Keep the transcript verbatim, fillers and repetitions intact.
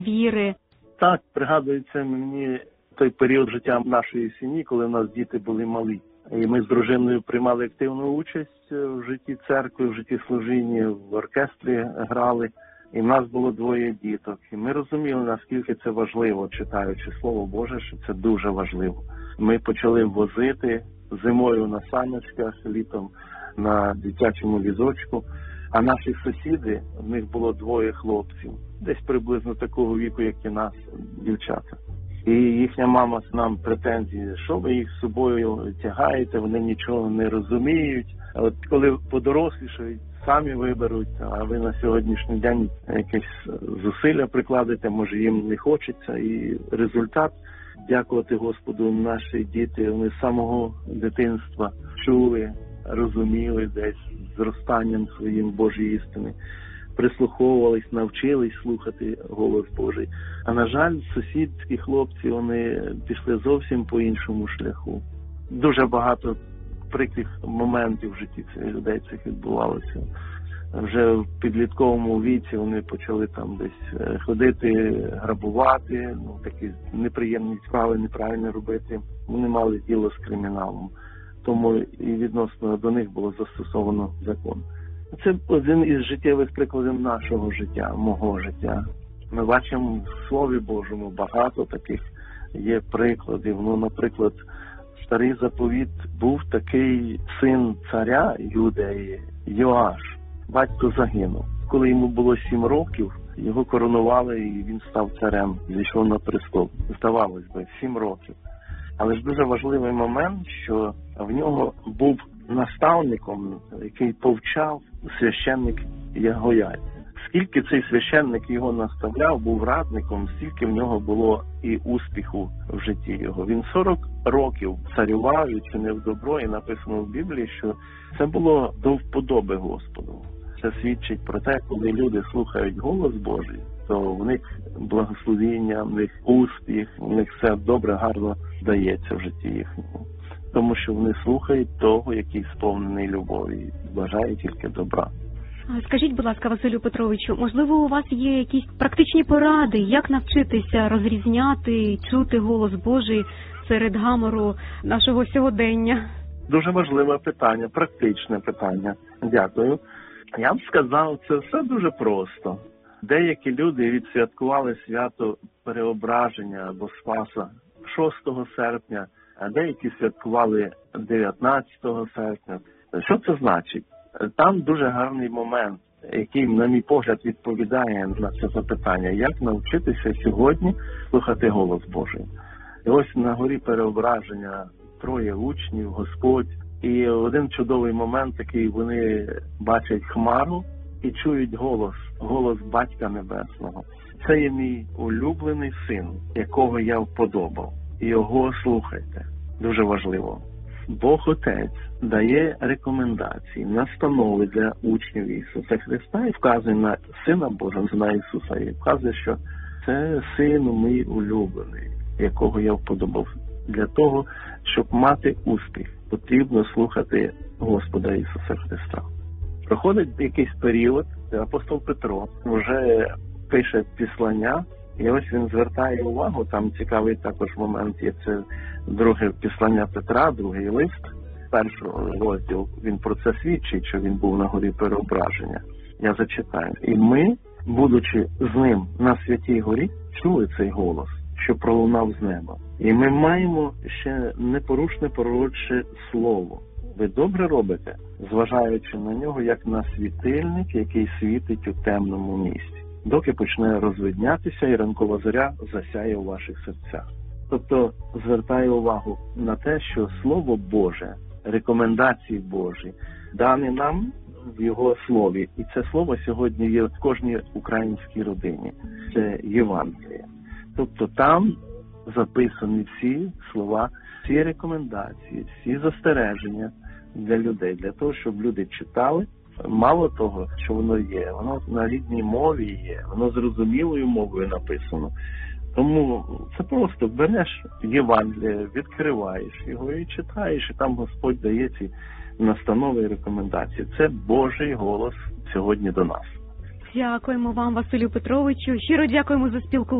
віри. Так, пригадується мені той період життя нашої сім'ї, коли в нас діти були малі. І ми з дружиною приймали активну участь в житті церкви, в житті служіння, в оркестрі грали. І в нас було двоє діток. І ми розуміли, наскільки це важливо, читаючи Слово Боже, що це дуже важливо. Ми почали возити зимою на саночках, літом на дитячому візочку. А наші сусіди, в них було двоє хлопців, десь приблизно такого віку, як і нас, дівчата. І їхня мама з нам претензії, що ви їх з собою тягаєте, вони нічого не розуміють. А от коли подорослішають, самі виберуть, а ви на сьогоднішній день якесь зусилля прикладете, може їм не хочеться. І результат, дякувати Господу, наші діти, вони з самого дитинства чули, розуміли десь зростанням своїм Божої істини, прислуховувались, навчились слухати голос Божий. А на жаль, сусідські хлопці, вони пішли зовсім по іншому шляху. Дуже багато прикрих моментів в житті цих людей цих відбувалося. Вже в підлітковому віці вони почали там десь ходити, грабувати, ну такі неприємні справи неправильно робити. Вони мали діло з криміналом. Тому і відносно до них було застосовано закон. Це один із життєвих прикладів нашого життя, мого життя. Ми бачимо в Слові Божому багато таких є прикладів. Ну, наприклад, Старий заповіт був такий син царя Юдеї, Йоаш. Батько загинув. Коли йому було сім років, його коронували і він став царем, зійшов на престол. Здавалось би, сім років. Але ж дуже важливий момент, що в нього був наставником, який повчав священник Ягояй. Скільки цей священник його наставляв, був радником, стільки в нього було і успіху в житті його. Він сорок років царював і чинив добро, і написано в Біблії, що це було до вподоби Господу. Це свідчить про те, коли люди слухають голос Божий, то в них благословіння, в них успіх, в них все добре, гарно дається в житті їхньому. Тому що вони слухають того, який сповнений любові, і бажає тільки добра. Скажіть, будь ласка, Василю Петровичу, можливо, у вас є якісь практичні поради, як навчитися розрізняти, чути голос Божий серед гамору нашого сьогодення? Дуже важливе питання, практичне питання. Дякую. Я б сказав, це все дуже просто. Деякі люди відсвяткували свято Переображення або Спаса шостого серпня, а деякі святкували дев'ятнадцятого серпня. Що це значить? Там дуже гарний момент, який, на мій погляд, відповідає на це запитання. Як навчитися сьогодні слухати голос Божий? І ось на горі Переображення троє учнів, Господь. І один чудовий момент такий, вони бачать хмару і чують голос, голос Батька Небесного. Це є мій улюблений син, якого я вподобав. І його слухайте. Дуже важливо. Бог Отець дає рекомендації, настанови для учнів Ісуса Христа і вказує на Сина Божого, на Ісуса, і вказує, що це син мій улюблений, якого я вподобав. Для того, щоб мати успіх, потрібно слухати Господа Ісуса Христа. Проходить якийсь період, апостол Петро вже пише післання, і ось він звертає увагу, там цікавий також момент є, це друге післання Петра, другий лист, перший розділ, він про це свідчить, що він був на горі Переображення. Я зачитаю. І ми, будучи з ним на Святій горі, чули цей голос, що пролунав з неба. І ми маємо ще непорушне пророче слово. Ви добре робите, зважаючи на нього, як на світильник, який світить у темному місці, доки почне розвиднятися і ранкова зоря засяє у ваших серцях. Тобто звертаю увагу на те, що Слово Боже, рекомендації Божі, дані нам в Його Слові. І це Слово сьогодні є в кожній українській родині. Це Євангеліє. Тобто там записані всі слова, всі рекомендації, всі застереження для людей, для того, щоб люди читали. Мало того, що воно є, воно на рідній мові є, воно зрозумілою мовою написано. Тому це просто береш Євангеліє, відкриваєш його і читаєш, і там Господь дає ці настанови і рекомендації. Це Божий голос сьогодні до нас. Дякуємо вам, Василю Петровичу. Щиро дякуємо за спілкування.